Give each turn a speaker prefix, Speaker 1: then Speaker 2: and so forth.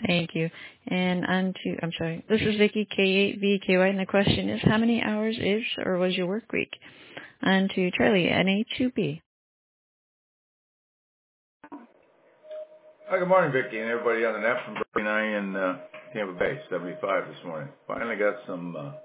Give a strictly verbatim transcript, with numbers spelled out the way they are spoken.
Speaker 1: Thank you. And on to, I'm sorry, this is Vicky, K eight V K Y, and the question is, how many hours is or was your work week? On to Charlie, N A two B.
Speaker 2: Hi, good morning, Vicky, and everybody on the net from Bernie and I in uh, Tampa Bay, seventy-five this morning. Finally got some uh,